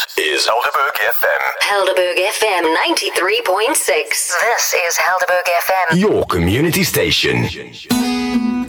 is Helderberg FM. Helderberg FM 93.6. This is Helderberg FM. Your community station.